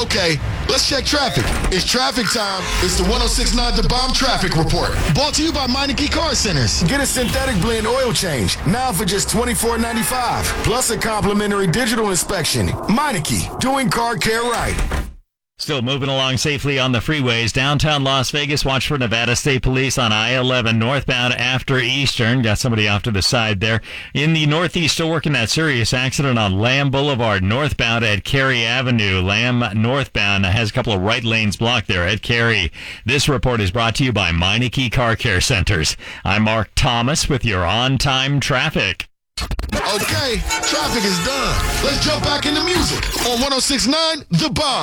Okay, let's check traffic. It's traffic time. It's the 106.9 The Bomb Traffic Report. Brought to you by Meineke Car Centers. Get a synthetic blend oil change now for just $24.95. Plus a complimentary digital inspection. Meineke, doing car care right. Still moving along safely on the freeways. Downtown Las Vegas, watch for Nevada State Police on I-11 northbound after Eastern. Got somebody off to the side there. In the northeast, still working that serious accident on Lamb Boulevard northbound at Cary Avenue. Lamb northbound has a couple of right lanes blocked there at Cary. This report is brought to you by Meineke Car Care Centers. I'm Mark Thomas with your on-time traffic. Okay, traffic is done. Let's jump back into music on 106.9 The Bomb.